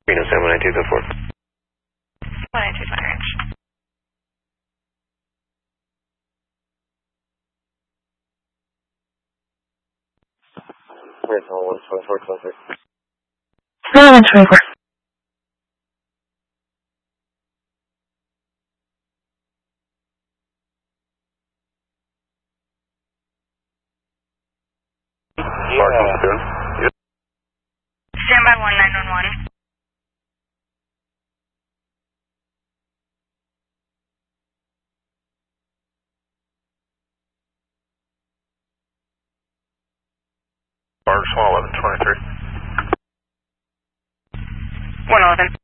Reno 79204. 192 Fire Range. Where's all 124 124. Yeah. Stand by 1911. Bar Small 1123. 111.